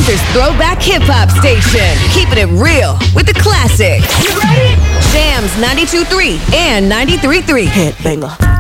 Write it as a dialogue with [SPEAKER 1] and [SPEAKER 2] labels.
[SPEAKER 1] Winter's throwback hip-hop station. Keeping it real with the classics. You ready? Jams 92.3 and 93.3.
[SPEAKER 2] Hit banger.